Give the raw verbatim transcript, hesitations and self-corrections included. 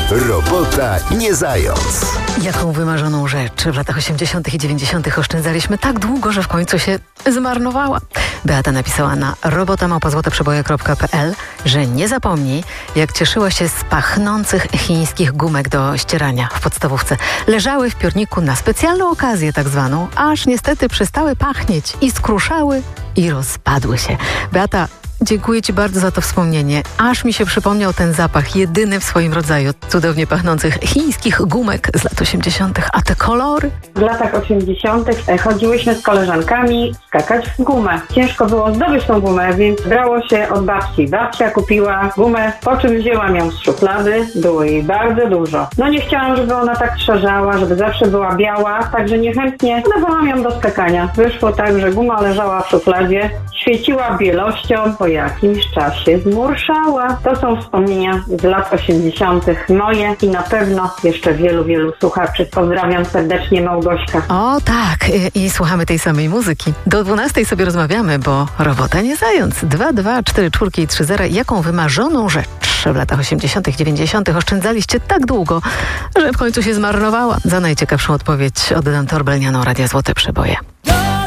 Robota nie zając. Jaką wymarzoną rzecz w latach osiemdziesiątych i dziewięćdziesiątych oszczędzaliśmy tak długo, że w końcu się zmarnowała. Beata napisała na robota małpa złote przeboje kropka pe el, że nie zapomni, jak cieszyła się z pachnących chińskich gumek do ścierania w podstawówce. Leżały w piórniku na specjalną okazję tak zwaną, aż niestety przestały pachnieć i skruszały i rozpadły się. Beata, dziękuję Ci bardzo za to wspomnienie. Aż mi się przypomniał ten zapach, jedyny w swoim rodzaju, cudownie pachnących chińskich gumek z lat osiemdziesiątych. A te kolory? W latach osiemdziesiątych chodziłyśmy z koleżankami skakać w gumę. Ciężko było zdobyć tą gumę, więc brało się od babci. Babcia kupiła gumę, po czym wzięłam ją z szuflady. Było jej bardzo dużo. No nie chciałam, żeby ona tak trzarzała, żeby zawsze była biała, także niechętnie dawałam ją do skakania. Wyszło tak, że guma leżała w szufladzie, świeciła bielością, po jakimś czasie zmurszała. To są wspomnienia z lat osiemdziesiątych moje i na pewno jeszcze wielu, wielu słuchaczy. Pozdrawiam serdecznie, Małgośka. O tak, i, i słuchamy tej samej muzyki. Do dwunastej sobie rozmawiamy, bo robota nie zając. Dwa, dwa, cztery, czwórki i trzy zera. Jaką wymarzoną rzecz w latach osiemdziesiątych, dziewięćdziesiątych oszczędzaliście tak długo, że w końcu się zmarnowała? Za najciekawszą odpowiedź oddam torbelnianą Radia Złote Przeboje.